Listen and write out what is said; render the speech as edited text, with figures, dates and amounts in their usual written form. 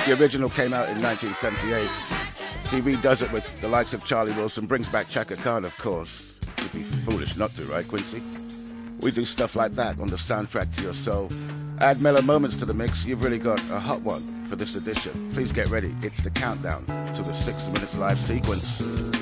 The original came out in 1978. He redoes it with the likes of Charlie Wilson, brings back Chaka Khan, of course. You'd be foolish not to, right, Quincy? We do stuff like that on the soundtrack to your soul. Add mellow moments to the mix, you've really got a hot one for this edition. Please get ready. It's the countdown to the 6 minutes live sequence.